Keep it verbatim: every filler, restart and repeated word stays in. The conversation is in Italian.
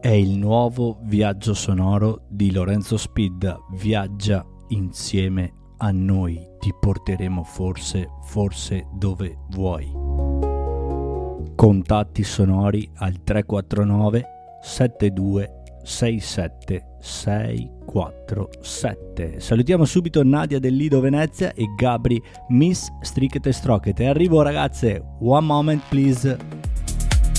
È il nuovo viaggio sonoro di Lorenzo Spidda. Viaggia insieme a noi, ti porteremo forse, forse dove vuoi. Contatti sonori al tre quattro nove sette due sei sette sei quattro sette. Salutiamo subito Nadia del Lido Venezia e Gabri Miss Strichete Strochete. Arrivo ragazze, one moment please.